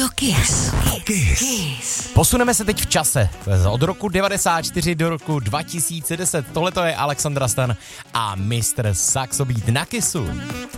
Kiss. Posuneme se teď v čase. Od roku 94 do roku 2010. Tohle je Alexandra Stan a Mr. Saxo Beat na Kissu.